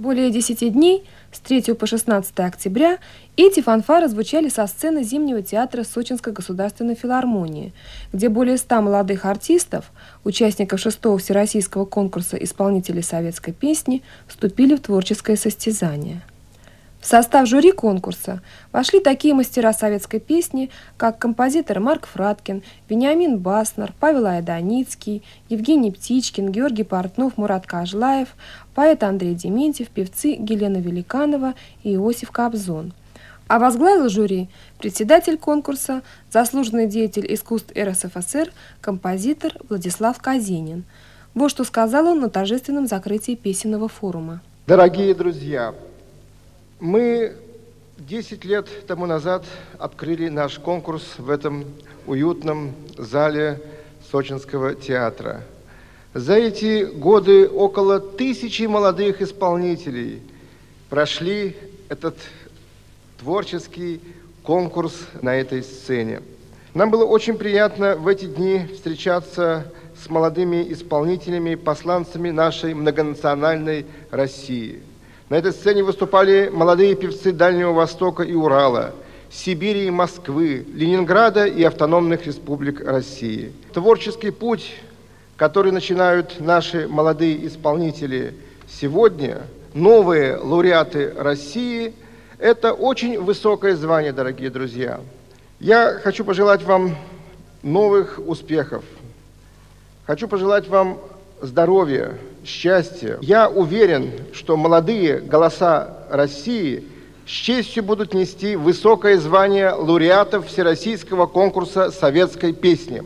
Более 10 дней, с 3 по 16 октября, эти фанфары звучали со сцены Зимнего театра Сочинской государственной филармонии, где более 100 молодых артистов, участников 6-го всероссийского конкурса исполнителей советской песни, вступили в творческое состязание. В состав жюри конкурса вошли такие мастера советской песни, как композитор Марк Фраткин, Вениамин Баснер, Павел Айданицкий, Евгений Птичкин, Георгий Портнов, Мурат Кажлаев, поэт Андрей Дементьев, певцы Елена Великанова и Иосиф Кобзон. А возглавил жюри председатель конкурса, заслуженный деятель искусств РСФСР, композитор Владислав Казенин. Вот что сказал он на торжественном закрытии песенного форума. Дорогие друзья, мы 10 лет тому назад открыли наш конкурс в этом уютном зале Сочинского театра. За эти годы около 1000 молодых исполнителей прошли этот творческий конкурс на этой сцене. Нам было очень приятно в эти дни встречаться с молодыми исполнителями, посланцами нашей многонациональной России. На этой сцене выступали молодые певцы Дальнего Востока и Урала, Сибири и Москвы, Ленинграда и автономных республик России. Творческий путь, который начинают наши молодые исполнители сегодня, новые лауреаты России, это очень высокое звание, дорогие друзья. Я хочу пожелать вам новых успехов. Хочу пожелать вам здоровья, счастья. Я уверен, что молодые голоса России с честью будут нести высокое звание лауреатов Всероссийского конкурса советской песни.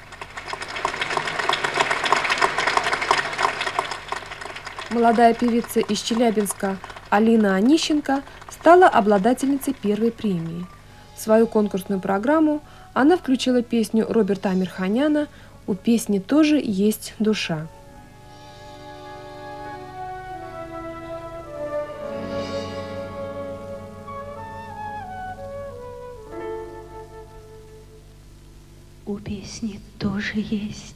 Молодая певица из Челябинска Алина Онищенко стала обладательницей первой премии. В свою конкурсную программу она включила песню Роберта Амирханяна «У песни тоже есть душа». У песни тоже есть